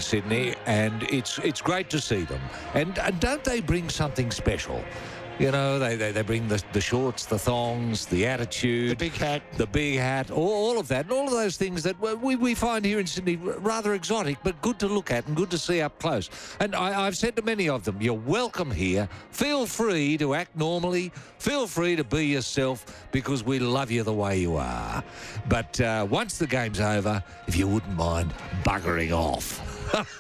Sydney, and it's great to see them. And don't they bring something special? You know, they bring the shorts, the thongs, the attitude. The big hat, all of that, and all of those things that we find here in Sydney rather exotic, but good to look at and good to see up close. And I've said to many of them, you're welcome here. Feel free to act normally. Feel free to be yourself, because we love you the way you are. But once the game's over, if you wouldn't mind buggering off.